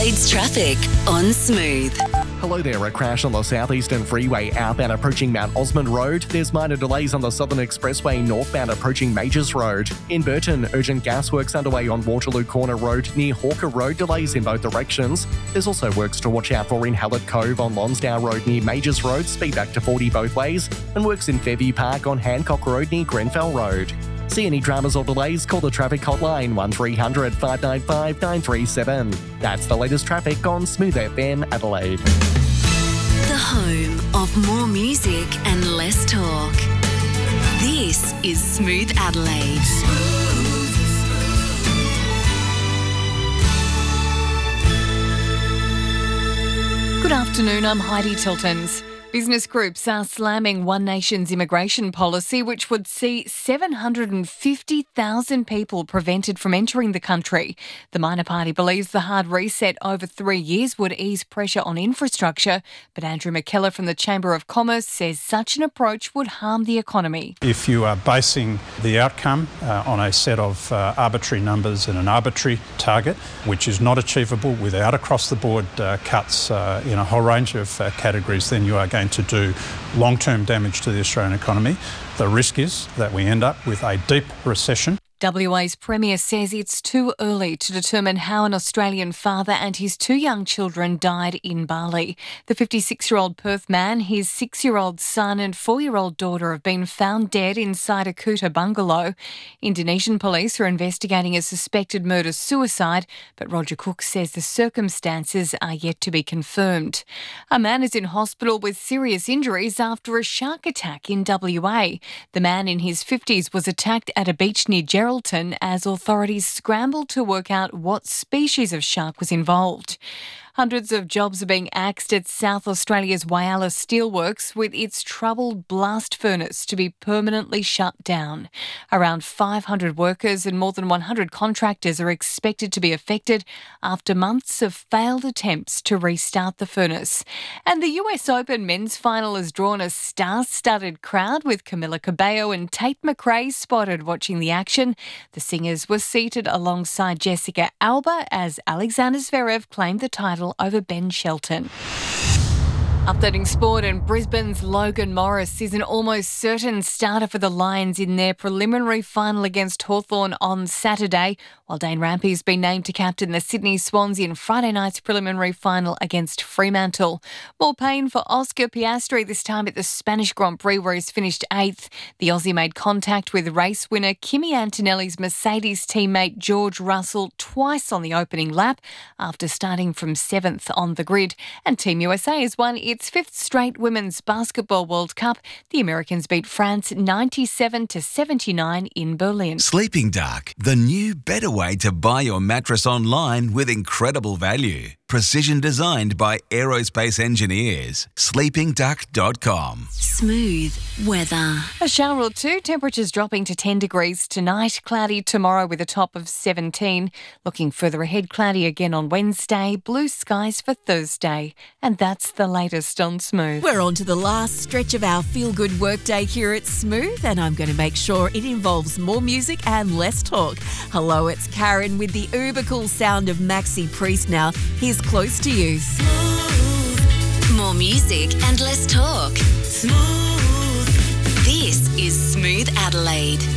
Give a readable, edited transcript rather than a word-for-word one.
Adelaide's traffic on Smooth. Hello there, a crash on the southeastern freeway outbound approaching Mount Osmond Road. There's minor delays on the Southern Expressway northbound approaching Majors Road. In Burton, urgent gas works underway on Waterloo Corner Road near Hawker Road, delays in both directions. There's also works to watch out for in Hallett Cove on Lonsdale Road near Majors Road, speed back to 40 both ways, and works in Fairview Park on Hancock Road near Grenfell Road. See any dramas or delays, call the traffic hotline 1300 595 937. That's the latest traffic on Smooth FM Adelaide. The home of more music and less talk. This is Smooth Adelaide. Good afternoon, I'm Heidi Tiltons. Business groups are slamming One Nation's immigration policy, which would see 750,000 people prevented from entering the country. The minor party believes the hard reset over 3 years would ease pressure on infrastructure, but Andrew McKellar from the Chamber of Commerce says such an approach would harm the economy. If you are basing the outcome on a set of arbitrary numbers and an arbitrary target, which is not achievable without across-the-board cuts in a whole range of categories, then you are going to do long-term damage to the Australian economy. The risk is that we end up with a deep recession. WA's Premier says it's too early to determine how an Australian father and his 2 young children died in Bali. The 56-year-old Perth man, his 6-year-old son and 4-year-old daughter have been found dead inside a Kuta bungalow. Indonesian police are investigating a suspected murder-suicide, but Roger Cook says the circumstances are yet to be confirmed. A man is in hospital with serious injuries after a shark attack in WA. The man in his 50s was attacked at a beach near Geraldton as authorities scrambled to work out what species of shark was involved. Hundreds of jobs are being axed at South Australia's Whyalla Steelworks, with its troubled blast furnace to be permanently shut down. Around 500 workers and more than 100 contractors are expected to be affected after months of failed attempts to restart the furnace. And the US Open men's final has drawn a star-studded crowd, with Camila Cabello and Tate McRae spotted watching the action. The singers were seated alongside Jessica Alba as Alexander Zverev claimed the title over Ben Shelton. Updating sport, and Brisbane's Logan Morris is an almost certain starter for the Lions in their preliminary final against Hawthorn on Saturday, while Dane Rampy's been named to captain the Sydney Swans in Friday night's preliminary final against Fremantle. More pain for Oscar Piastri, this time at the Spanish Grand Prix where he's finished 8th. The Aussie made contact with race winner Kimi Antonelli's Mercedes teammate George Russell twice on the opening lap after starting from 7th on the grid. And Team USA has won its 5th straight Women's Basketball World Cup. The Americans beat France 97-79 in Berlin. Sleeping Dark, the new better way to buy your mattress online with incredible value. Precision designed by aerospace engineers. sleepingduck.com. Smooth weather. A shower or two, temperatures dropping to 10 degrees tonight. Cloudy tomorrow with a top of 17. Looking further ahead, cloudy again on Wednesday. Blue skies for Thursday. And that's the latest on Smooth. We're on to the last stretch of our feel-good workday here at Smooth, and I'm going to make sure it involves more music and less talk. Hello, it's Karen with the uber cool sound of Maxi Priest now. Here's Close to You. Smooth. More music and less talk. Smooth. This is Smooth Adelaide.